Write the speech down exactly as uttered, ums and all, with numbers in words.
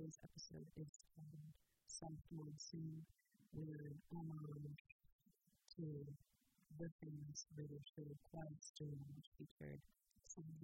today's episode is titled Soft Monsoon. We're an homage to the famous British show Quiet Storm, which featured some of